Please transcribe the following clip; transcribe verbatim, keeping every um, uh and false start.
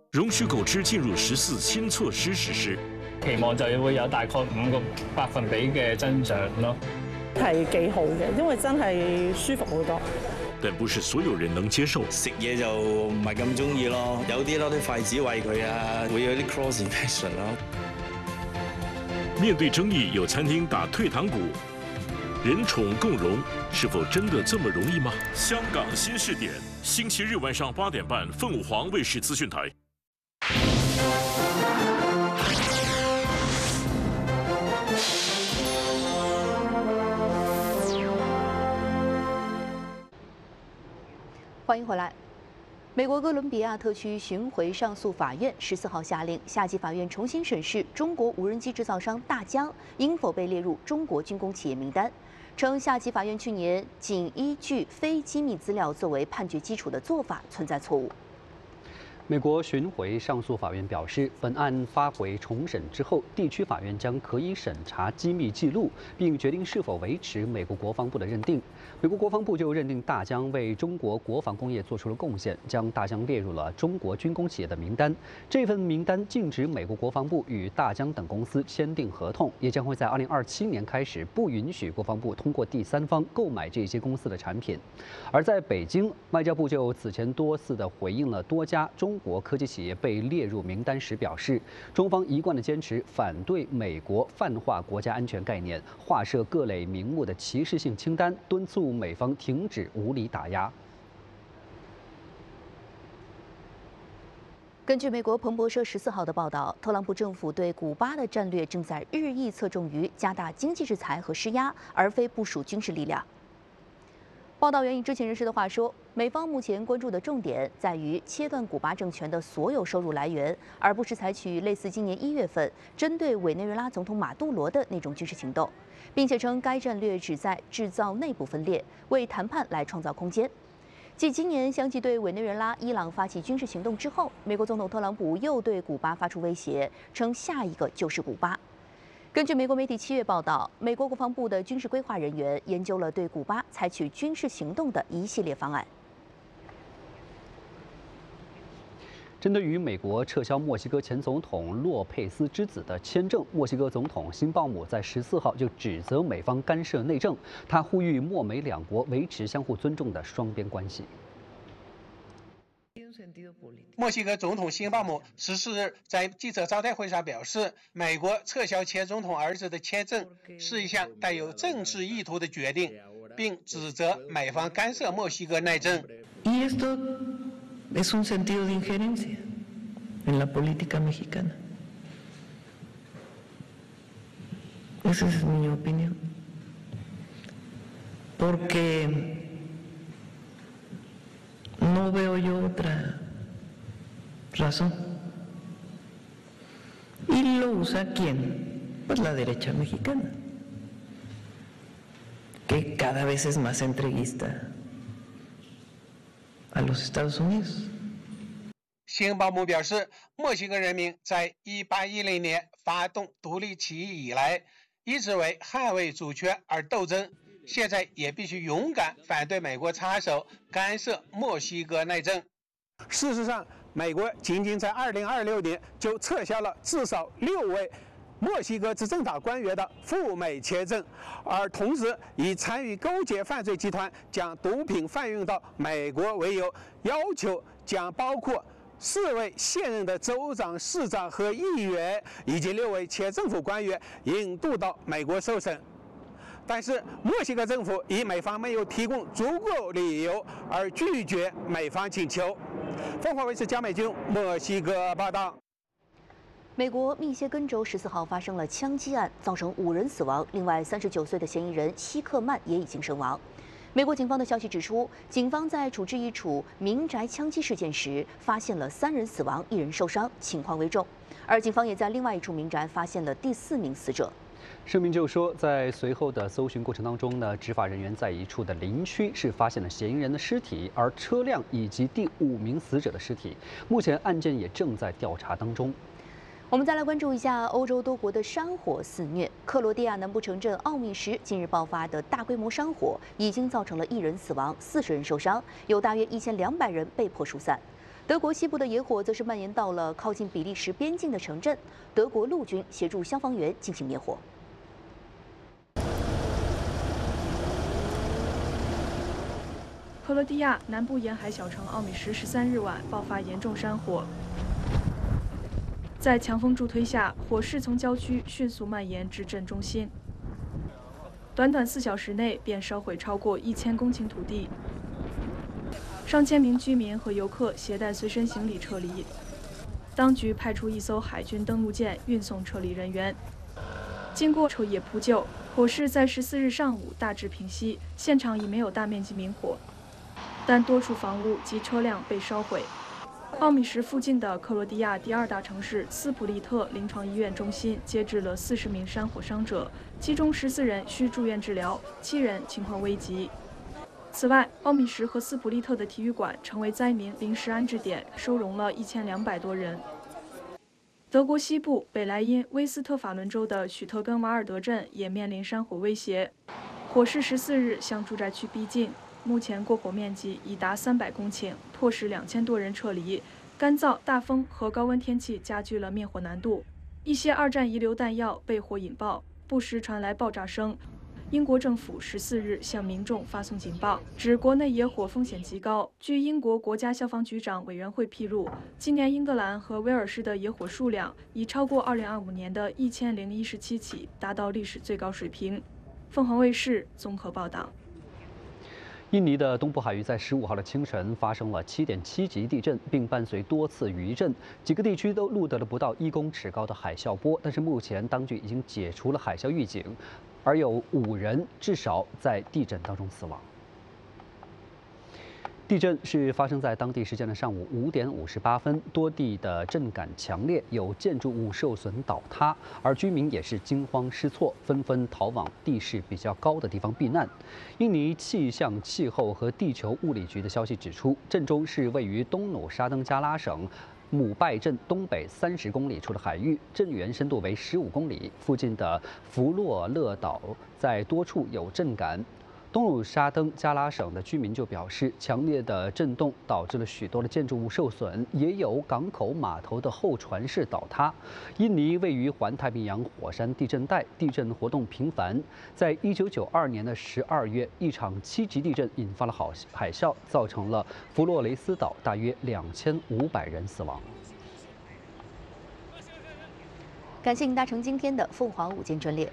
容許狗隻進入十四新措施實施， 期望就會有大概五個百分比嘅增長咯。 係幾好嘅，因為真係舒服好多。 但不是所有人能接受。 食嘢就唔係咁中意咯，有啲攞啲筷子餵佢啊，會有啲 cross infection 咯。 面對爭議，有餐廳打退堂鼓。人寵共融，是否真的這麼容易嗎？香港新視點，星期日晚上八點半，鳳凰衛視資訊台。 欢迎回来。美国哥伦比亚特区巡回上诉法院十四号下令，下级法院重新审视中国无人机制造商大疆应否被列入中国军工企业名单，称下级法院去年仅依据非机密资料作为判决基础的做法存在错误。 美国巡回上诉法院表示，本案发回重审之后，地区法院将可以审查机密记录，并决定是否维持美国国防部的认定。美国国防部就认定大疆为中国国防工业做出了贡献，将大疆列入了中国军工企业的名单。这份名单禁止美国国防部与大疆等公司签订合同，也将会在二零二七年开始不允许国防部通过第三方购买这些公司的产品。而在北京，外交部就此前多次的回应了多家中 国科技企业被列入名单时表示，中方一贯的坚持反对美国泛化国家安全概念、划设各类名目的歧视性清单，敦促美方停止无理打压。 根据美国彭博社十四号的报道，特朗普政府对古巴的战略正在日益侧重于加大经济制裁和施压，而非部署军事力量。 报道援引知情人士的话说，美方目前关注的重点在于切断古巴政权的所有收入来源，而不是采取类似今年一月份针对委内瑞拉总统马杜罗的那种军事行动，并且称该战略旨在制造内部分裂，为谈判来创造空间。继今年相继对委内瑞拉、伊朗发起军事行动之后，美国总统特朗普又对古巴发出威胁，称下一个就是古巴。 根据美国媒体七月报道，美国国防部的军事规划人员研究了对古巴采取军事行动的一系列方案。 针对于美国撤销墨西哥前总统洛佩斯之子的签证，墨西哥总统辛鲍姆在十四号就指责美方干涉内政，他呼吁墨美两国维持相互尊重的双边关系。 墨西哥总统辛鲍姆十四日在记者招待会上表示，美国撤销前总统儿子的签证是一项带有政治意图的决定，并指责美方干涉墨西哥内政。 Y esto es un sentido de injerencia en la política mexicana. Esa es mi opinión. Porque no veo yo otra razón. ¿Y lo usa quién? Pues la derecha mexicana, que cada vez es más entreguista a los Estados Unidos. 辛鲍姆表示，墨西哥人民在一八一零年发动独立起义以来，一直为捍卫主权而斗争。 现在也必须勇敢反对美国插手干涉墨西哥内政。事实上，美国仅仅在二零二六年就撤销了至少六位墨西哥执政党官员的赴美签证，而同时以参与勾结犯罪集团将毒品贩运到美国为由，要求将包括四位现任的州长、市长和议员以及六位前政府官员引渡到美国受审。 但是墨西哥政府以美方没有提供足够理由而拒绝美方请求。凤凰卫视江美军墨西哥报道。 美国密歇根州十四号发生了枪击案，造成五人死亡，另外三十九岁的嫌疑人希克曼也已经身亡。美国警方的消息指出，警方在处置一处民宅枪击事件时，发现了三人死亡，一人受伤，情况危重。而警方也在另外一处民宅发现了第四名死者。 声明就说，在随后的搜寻过程当中呢，执法人员在一处的林区是发现了嫌疑人的尸体，而车辆以及第五名死者的尸体。目前案件也正在调查当中。 我们再来关注一下欧洲多国的山火肆虐。克罗地亚南部城镇奥密什近日爆发的大规模山火，已经造成了一人死亡，四十人受伤，有大约一千两百人被迫疏散。 德国西部的野火则是蔓延到了靠近比利时边境的城镇，德国陆军协助消防员进行灭火。 克罗地亚南部沿海小城奥米什十三日晚爆发严重山火，在强风助推下，火势从郊区迅速蔓延至镇中心，短短四小时内便烧毁超过一千公顷土地。上千名居民和游客携带随身行李撤离，当局派出一艘海军登陆舰运送撤离人员。经过彻夜扑救，火势在十四日上午大致平息，现场已没有大面积明火，但多处房屋及车辆被烧毁。奥米什附近的克罗地亚第二大城市斯普利特临床医院中心接治了四十名山火伤者，其中十四人需住院治疗，七人情况危急。此外，奥米什和斯普利特的体育馆成为灾民临时安置点，收容了一千两百多人。德国西部北莱茵威斯特法伦州的许特根瓦尔德镇也面临山火威胁，火势十四日向住宅区逼近，目前过火面积已达三百公顷，迫使两千多人撤离。干燥、大风和高温天气加剧了灭火难度，一些二战遗留弹药被火引爆，不时传来爆炸声。英国政府十四日向民众发送警报，指国内野火风险极高。据英国国家消防局长委员会披露，今年英格兰和威尔士的野火数量已超过二零二五年的一千零一十七起，达到历史最高水平。凤凰卫视综合报道。 印尼的东部海域在十五号的清晨发生了七点七级地震，并伴随多次余震，几个地区都录得了不到一公尺高的海啸波。但是目前当局已经解除了海啸预警，而有五人至少在地震当中死亡。地震是发生在当地时间的上午五点五十八分，多地的震感强烈，有建筑物受损倒塌，而居民也是惊慌失措，纷纷逃往地势比较高的地方避难。印尼气象、气候和地球物理局的消息指出，震中是位于东努沙登加拉省姆拜镇东北三十公里处的海域，震源深度为十五公里，附近的弗洛勒岛在多处有震感。东努沙登加拉省的居民就表示，强烈的震动导致了许多的建筑物受损，也有港口码头的候船室倒塌。印尼位于环太平洋火山地震带，地震活动频繁。在一九九二年的十二月，一场七级地震引发了海海啸，造成了弗洛雷斯岛大约两千五百人死亡。 感谢您搭乘今天的凤凰午间专列。